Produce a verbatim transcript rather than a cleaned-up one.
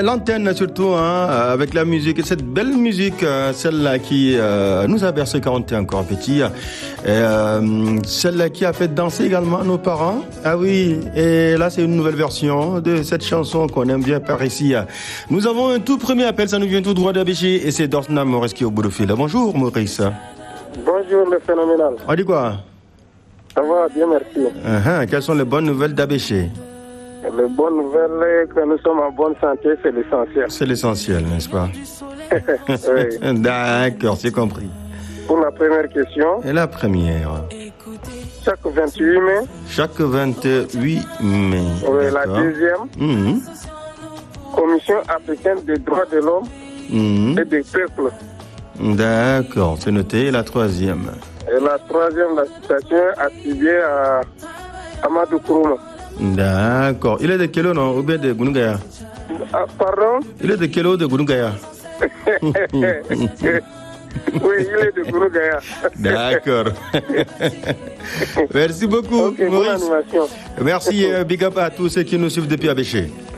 L'antenne surtout, hein, avec la musique, et cette belle musique, celle-là qui euh, nous a bercé quand on était encore petit, et, euh, celle-là qui a fait danser également nos parents. Ah oui, et là c'est une nouvelle version de cette chanson qu'on aime bien par ici. Nous avons un tout premier appel, ça nous vient tout droit d'Abéché, et c'est Dorsna Maurice qui est au bout de fil. Bonjour Maurice. Bonjour le phénoménal. On dit quoi? Ça va, bien merci. Uh-huh. Quelles sont les bonnes nouvelles d'Abéché? Les bonnes nouvelles, que nous sommes en bonne santé, c'est l'essentiel. C'est l'essentiel, n'est-ce pas? Oui. D'accord, c'est compris. Pour la première question. Et la première? Chaque vingt-huit mai. Chaque vingt-huit mai. Oui, la deuxième. Mmh. Commission africaine des droits de l'homme mmh. et des peuples. D'accord, c'est noté. Et la troisième? Et la troisième, la citation attribuée à Amadou Kourouma. D'accord. Il est de quel eau, non? Ou bien de Gounougaya? Ah, pardon? Il est de quel eau de Gounougaya? Oui, il est de Gounougaya. D'accord. Merci beaucoup, okay, Maurice. Bonne animation. Merci, euh, big up à tous ceux qui nous suivent depuis Abéché.